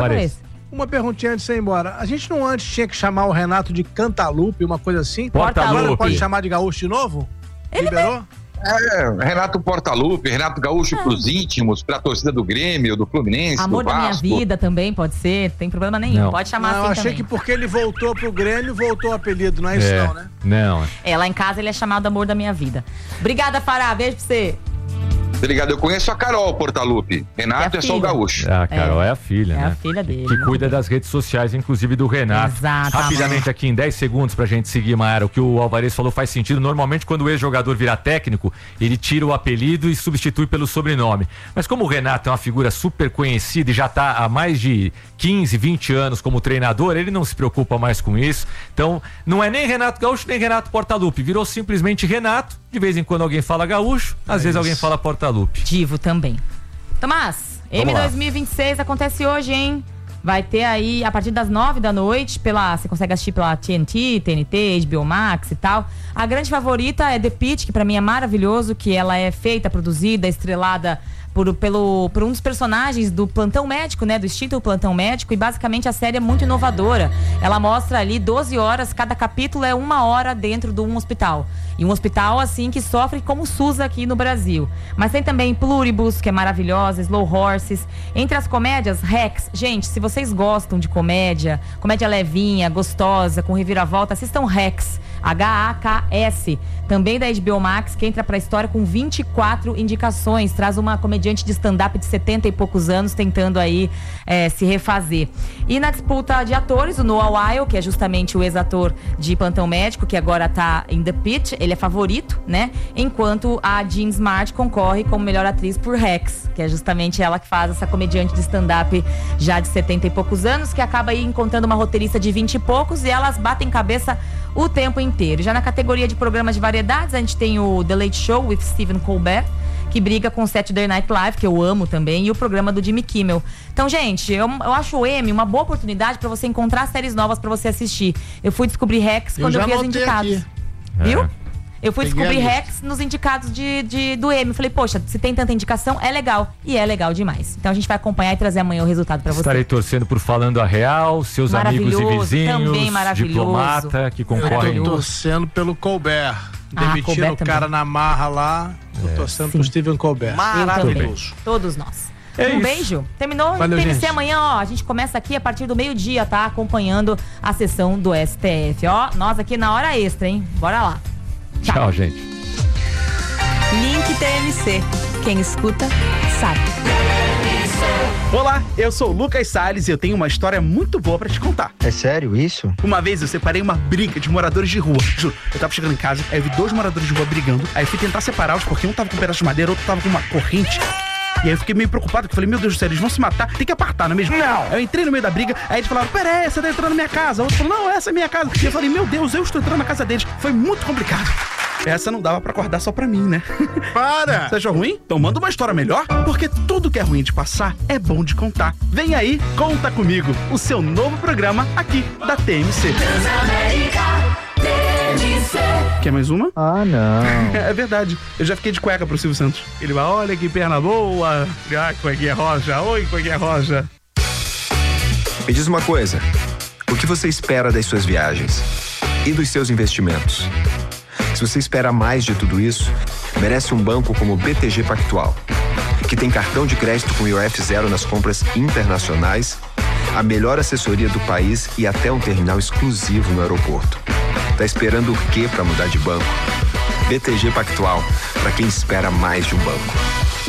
Uma perguntinha antes de você ir embora. A gente não antes tinha que chamar o Renato de Cantalupe, uma coisa assim? Portalupe. Agora pode chamar de Gaúcho de novo? Ele liberou? Renato Portalupe, Renato Gaúcho pros íntimos, pra torcida do Grêmio, do Fluminense, Amor do da Vasco. minha vida também pode ser, não tem problema nenhum, pode chamar assim também. também. Eu achei que porque ele voltou pro Grêmio, voltou o apelido, não é isso não, né? Não. Lá em casa ele é chamado Amor da minha vida. Obrigada, Fará, beijo pra você. Obrigado, eu conheço a Carol Portalupe. Renato é só o Gaúcho. A Carol é a filha, né? É a filha dele. Que cuida das redes sociais, inclusive do Renato. Exato. Rapidamente aqui, em 10 segundos pra gente seguir, Mayara, o que o Alvarez falou faz sentido. Normalmente, quando o ex-jogador vira técnico, ele tira o apelido e substitui pelo sobrenome. Mas como o Renato é uma figura super conhecida e já tá há mais de 15, 20 anos como treinador, ele não se preocupa mais com isso. Então, não é nem Renato Gaúcho, nem Renato Portalupe. Virou simplesmente Renato. De vez em quando alguém fala Gaúcho, às vezes alguém fala Portalupe. Divo também. Tomás, M 2026 acontece hoje, hein? Vai ter aí, a partir das 9 da noite, você consegue assistir pela TNT, HBO Max e tal. A grande favorita é The Pitt, que pra mim é maravilhoso, que ela é feita, produzida, estrelada por um dos personagens do Plantão Médico, né? Do Instinto Plantão Médico, e basicamente a série é muito inovadora. Ela mostra ali 12 horas, cada capítulo é 1 hora dentro de um hospital. E um hospital, assim, que sofre como o SUS aqui no Brasil. Mas tem também Pluribus, que é maravilhosa, Slow Horses. Entre as comédias, Rex. Gente, se vocês gostam de comédia levinha, gostosa, com reviravolta, assistam Rex. HAKS, também da HBO Max, que entra pra história com 24 indicações, traz uma comediante de stand-up de 70 e poucos anos tentando aí se refazer. E na disputa de atores, o Noah Wyle, que é justamente o ex-ator de Plantão Médico, que agora tá em The Pitt, ele é favorito, né? Enquanto a Jean Smart concorre como melhor atriz por Rex, que é justamente ela que faz essa comediante de stand-up já de 70 e poucos anos, que acaba aí encontrando uma roteirista de 20 e poucos, e elas batem cabeça o tempo inteiro. Já na categoria de programas de variedades, a gente tem o The Late Show with Stephen Colbert, que briga com o Saturday Night Live, que eu amo também, e o programa do Jimmy Kimmel. Então, gente, eu acho o Emmy uma boa oportunidade pra você encontrar séries novas pra você assistir. Eu fui descobrir Rex quando eu vi as indicadas. Aqui. Viu? Eu fui descobrir Rex nos indicados do Emmy. Falei, poxa, se tem tanta indicação, é legal. E é legal demais. Então a gente vai acompanhar e trazer amanhã o resultado pra você. Estarei torcendo por Falando a Real, seus amigos e vizinhos, também maravilhoso. Diplomata, que concorrem. Eu tô torcendo pelo Colbert. Demitindo o cara na marra lá. Tô torcendo pro Stephen Colbert. Maravilhoso. Todos nós. Beijo. Terminou. Valeu, TNC amanhã, ó. A gente começa aqui a partir do meio-dia, tá? Acompanhando a sessão do STF. Ó, nós aqui na hora extra, hein? Bora lá. Tchau, gente. Link TNC. Quem escuta, sabe. Olá, eu sou o Lucas Salles e eu tenho uma história muito boa pra te contar. É sério isso? Uma vez eu separei uma briga de moradores de rua. Juro, eu tava chegando em casa, aí eu vi 2 moradores de rua brigando. Aí eu fui tentar separá-los porque um tava com um pedaço de madeira, outro tava com uma corrente. E aí eu fiquei meio preocupado, porque eu falei, meu Deus do céu, eles vão se matar, tem que apartar, não é mesmo? Não! Eu entrei no meio da briga, aí eles falaram, pera aí, você tá entrando na minha casa. O outro falou, não, essa é minha casa. E eu falei, meu Deus, eu estou entrando na casa deles. Foi muito complicado. Essa não dava pra acordar só pra mim, né? Para! Você achou ruim? Então manda uma história melhor, porque tudo que é ruim de passar é bom de contar. Vem aí, Conta Comigo, o seu novo programa aqui da TMC. Quer mais uma? Ah, não. É verdade. Eu já fiquei de cueca pro Silvio Santos. Ele vai, olha que perna boa. Ah, cuequinha roja. Oi, cuequinha roja. Me diz uma coisa. O que você espera das suas viagens? E dos seus investimentos? Se você espera mais de tudo isso, merece um banco como o BTG Pactual, que tem cartão de crédito com IOF zero nas compras internacionais, a melhor assessoria do país e até um terminal exclusivo no aeroporto. Tá esperando o quê para mudar de banco? BTG Pactual, para quem espera mais de um banco.